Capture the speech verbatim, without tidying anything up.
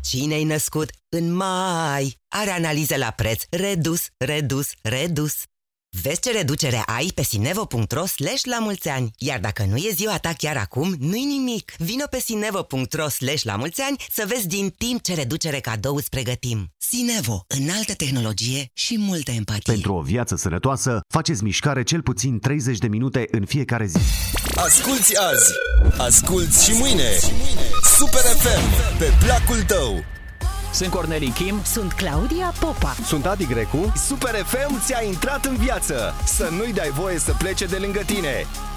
Cine-i născut în mai are analize la preț redus, redus, redus. Vezi ce reducere ai pe sinevo.ro slash la mulți ani. Iar dacă nu e ziua ta chiar acum, nu-i nimic. Vino pe sinevo.ro slash la mulți ani să vezi din timp ce reducere cadou îți pregătim. Sinevo. Înaltă tehnologie și multă empatie. Pentru o viață sănătoasă, faceți mișcare cel puțin treizeci de minute în fiecare zi. Asculți azi, asculți și mâine. Super F M, pe placul tău. Sunt Cornelii Kim. Sunt Claudia Popa. Sunt Adi Grecu. Super F M ți-a intrat în viață. Să nu-i dai voie să plece de lângă tine.